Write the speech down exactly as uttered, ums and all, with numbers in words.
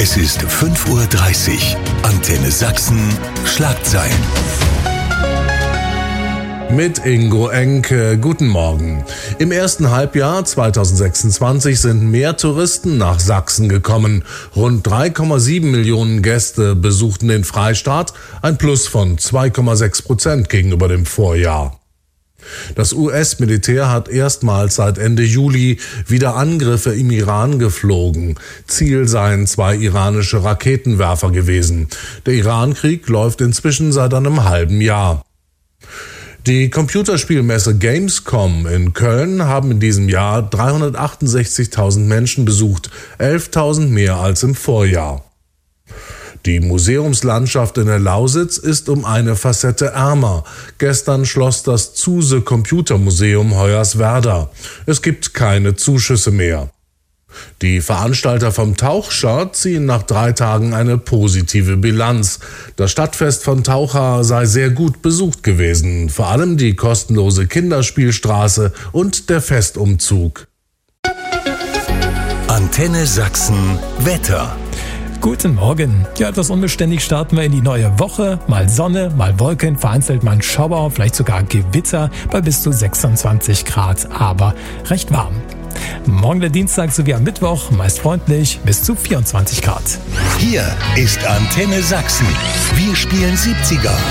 Es ist fünf Uhr dreißig. Antenne Sachsen, Schlagzeilen. Mit Ingo Enke, guten Morgen. Im ersten Halbjahr zweitausendsechsundzwanzig sind mehr Touristen nach Sachsen gekommen. Rund drei Komma sieben Millionen Gäste besuchten den Freistaat, ein Plus von zwei Komma sechs Prozent gegenüber dem Vorjahr. Das U S-Militär hat erstmals seit Ende Juli wieder Angriffe im Iran geflogen. Ziel seien zwei iranische Raketenwerfer gewesen. Der Iran-Krieg läuft inzwischen seit einem halben Jahr. Die Computerspielmesse Gamescom in Köln haben in diesem Jahr dreihundertachtundsechzigtausend Menschen besucht, elftausend mehr als im Vorjahr. Die Museumslandschaft in der Lausitz ist um eine Facette ärmer. Gestern schloss das Zuse Computermuseum Hoyerswerda. Es gibt keine Zuschüsse mehr. Die Veranstalter vom Tauchschart ziehen nach drei Tagen eine positive Bilanz. Das Stadtfest von Taucha sei sehr gut besucht gewesen, vor allem die kostenlose Kinderspielstraße und der Festumzug. Antenne Sachsen Wetter. Guten Morgen. Ja, etwas unbeständig starten wir in die neue Woche. Mal Sonne, mal Wolken, vereinzelt mal ein Schauer, vielleicht sogar Gewitter bei bis zu sechsundzwanzig Grad, aber recht warm. Morgen der Dienstag sowie am Mittwoch meist freundlich bis zu vierundzwanzig Grad. Hier ist Antenne Sachsen. Wir spielen siebziger.